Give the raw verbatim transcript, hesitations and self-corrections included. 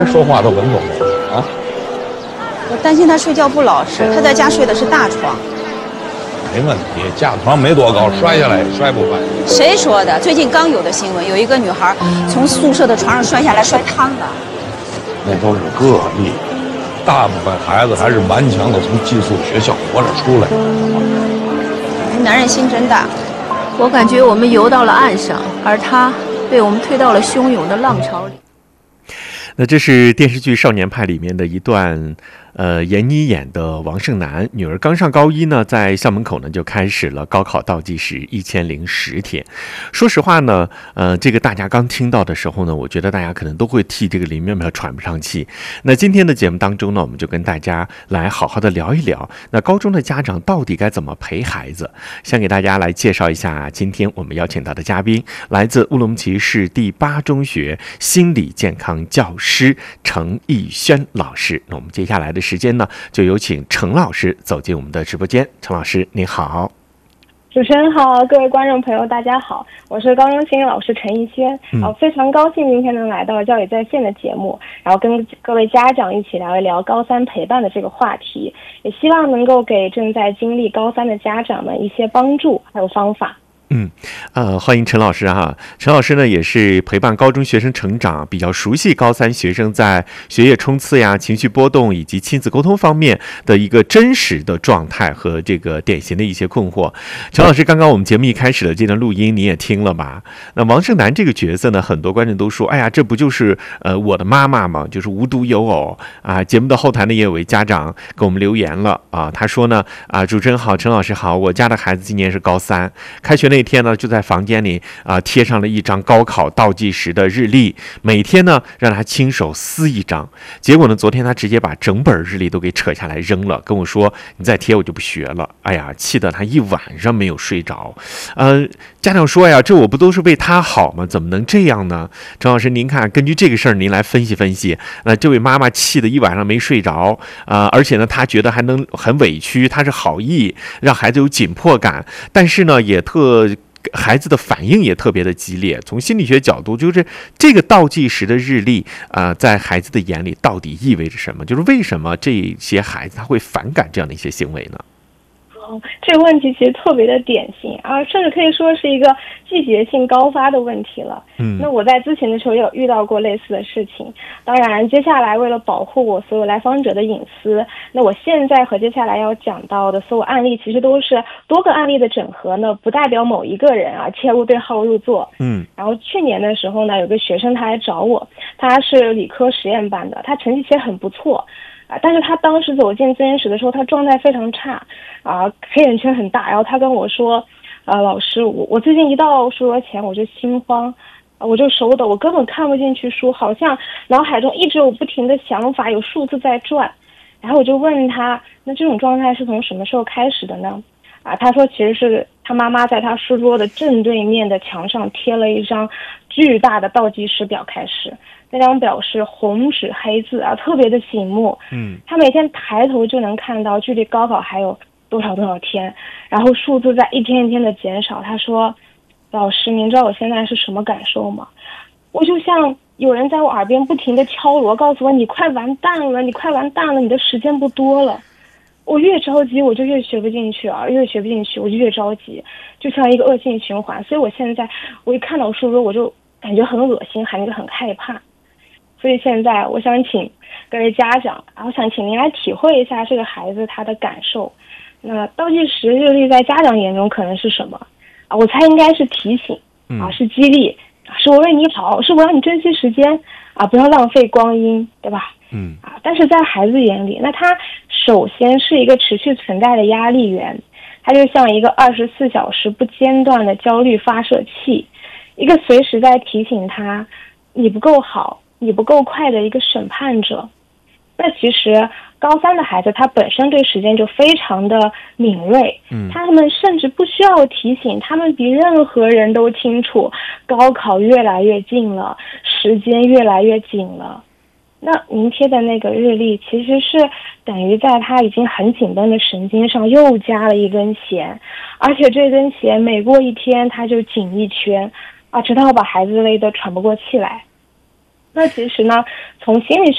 说话都稳稳的啊！ 我担心他睡觉不老实，他在家睡的是大床。 没问题，架床没多高，摔下来也摔不坏。 谁说的？最近刚有的新闻，有一个女孩从宿舍的床上摔下来，摔瘫了。 那都是个例，大部分孩子还是顽强的从寄宿学校活着出来的。 男人心真大。 我感觉我们游到了岸上，而他被我们推到了汹涌的浪潮里。 那这是电视剧《少年派》里面的一段，呃，闫妮演的王胜男，女儿刚上高一呢，在校门口呢就开始了高考倒计时一千零十天。说实话呢，呃，这个大家刚听到的时候呢，我觉得大家可能都会替这个林妙妙喘不上气。那今天的节目当中呢，我们就跟大家来好好的聊一聊，那高中的家长到底该怎么陪孩子？先给大家来介绍一下，今天我们邀请到的嘉宾，来自乌鲁木齐市第八中学心理健康教师程逸轩老师。那我们接下来的时间呢，就有请程老师走进我们的直播间。程老师您好。 主持人好，各位观众朋友大家好，我是高中心理老师陈逸轩，然后非常高兴今天能来到教育在线的节目，然后跟各位家长一起聊一聊高三陪伴的这个话题，也希望能够给正在经历高三的家长们一些帮助还有方法。 嗯，呃，欢迎陈老师哈。陈老师呢，也是陪伴高中学生成长，比较熟悉高三学生在学业冲刺呀、情绪波动以及亲子沟通方面的一个真实的状态和这个典型的一些困惑。陈老师，刚刚我们节目一开始的这段录音你也听了吧？那王胜男这个角色呢，很多观众都说，哎呀，这不就是呃我的妈妈吗？就是无独有偶啊。节目的后台呢，也有位家长给我们留言了啊，他说呢，啊，主持人好，陈老师好，我家的孩子今年是高三，开学那天呢，就在房间里啊、呃、贴上了一张高考倒计时的日历，每天呢让他亲手撕一张。结果呢，昨天他直接把整本日历都给扯下来扔了，跟我说：“你再贴我就不学了。”哎呀，气得他一晚上没有睡着。呃，家长说呀，这我不都是为他好吗？怎么能这样呢？陈老师，您看，根据这个事儿，您来分析分析。那、呃、这位妈妈气得一晚上没睡着啊、呃，而且呢，她觉得还能很委屈，她是好意，让孩子有紧迫感，但是呢，也特。孩子的反应也特别的激烈。从心理学角度，就是这个倒计时的日历啊、呃，在孩子的眼里到底意味着什么？就是为什么这些孩子他会反感这样的一些行为呢？ 哦，这个问题其实特别的典型啊，甚至可以说是一个季节性高发的问题了。嗯，那我在之前的时候也有遇到过类似的事情。当然，接下来为了保护我所有来访者的隐私，那我现在和接下来要讲到的所有案例，其实都是多个案例的整合呢，不代表某一个人啊切入对号入座。嗯，然后去年的时候呢，有个学生他来找我，他是理科实验班的，他成绩其实很不错。啊！但是他当时走进咨询室的时候，他状态非常差，啊，黑眼圈很大。然后他跟我说：“呃，老师，我我最近一到书桌前我就心慌，啊，我就手抖，我根本看不进去书，好像脑海中一直有不停的想法，有数字在转。”然后我就问他：“那这种状态是从什么时候开始的呢？”啊，他说其实是他妈妈在他书桌的正对面的墙上贴了一张巨大的倒计时表开始。那张表是红纸黑字啊，特别的醒目。嗯，他每天抬头就能看到距离高考还有多少多少天，然后数字在一天一天的减少。他说：“老师，您知道我现在是什么感受吗？我就像有人在我耳边不停的敲锣，告诉我你快完蛋了，你快完蛋了，你的时间不多了。”我越着急，我就越学不进去啊，越学不进去，我就越着急，就像一个恶性循环。所以我现在我一看到书桌，我就感觉很恶心，感觉很害怕。所以现在我想请各位家长，然后想请您来体会一下这个孩子他的感受。那倒计时日历在家长眼中可能是什么啊？我猜应该是提醒啊，是激励，是我为你好，是我让你珍惜时间啊，不要浪费光阴，对吧？嗯啊，但是在孩子眼里，那他首先是一个持续存在的压力源，他就像一个二十四小时不间断的焦虑发射器，一个随时在提醒他你不够好，你不够快的一个审判者。那其实高三的孩子他本身对时间就非常的敏锐，嗯，他们甚至不需要提醒，他们比任何人都清楚高考越来越近了，时间越来越紧了。那您贴的那个日历其实是等于在他已经很紧绷的神经上又加了一根弦，而且这根弦每过一天它就紧一圈啊，直到把孩子累得喘不过气来。那其实呢，从心理学